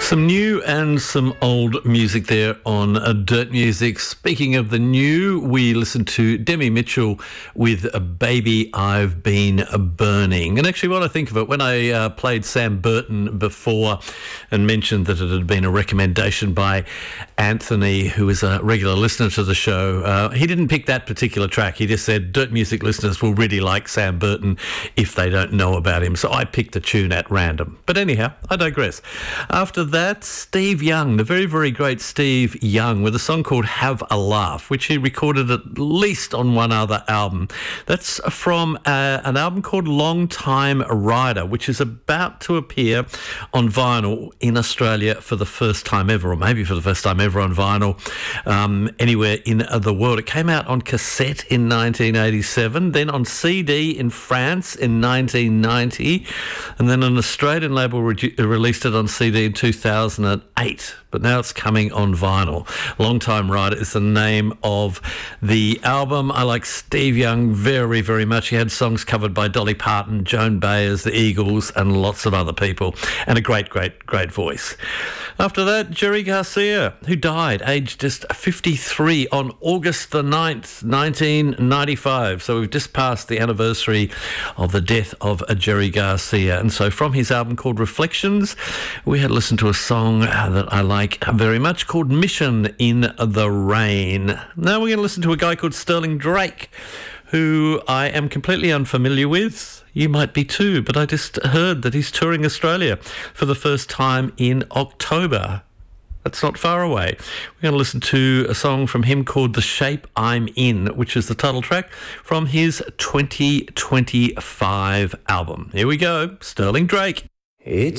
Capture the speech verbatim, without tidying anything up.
Some new and some old music there on uh, Dirt Music. Speaking of the new, we listened to Demi Mitchell with a Baby I've Been Burning. And actually, when I think of it, when I uh, played Sam Burton before and mentioned that it had been a recommendation by Anthony, who is a regular listener to the show, uh, he didn't pick that particular track. He just said Dirt Music listeners will really like Sam Burton if they don't know about him. So I picked a tune at random. But anyhow, I digress. After that, Steve Young, the very, very great Steve Young, with a song called Have a Laugh, which he recorded at least on one other album. That's from uh, an album called Long Time Rider, which is about to appear on vinyl in Australia for the first time ever, or maybe for the first time ever on vinyl um, anywhere in the world. It came out on cassette in nineteen eighty-seven, then on C D in France in nineteen ninety, and then an Australian label re- released it on C D in two thousand eight, but now it's coming on vinyl. Long Time Rider is the name of the album. I like Steve Young very, very much. He had songs covered by Dolly Parton, Joan Baez, the Eagles, and lots of other people, and a great, great, great voice. After that, Jerry Garcia, who died aged just fifty-three on August the ninth, nineteen ninety-five. So we've just passed the anniversary of the death of Jerry Garcia. And so from his album called Reflections, we had listened to a song that I like very much called Mission in the Rain. Now we're going to listen to a guy called Sterling Drake, who I am completely unfamiliar with. You might be too, but I just heard that he's touring Australia for the first time in October. That's not far away. We're going to listen to a song from him called The Shape I'm In, which is the title track from his twenty twenty-five album. Here we go, Sterling Drake. It's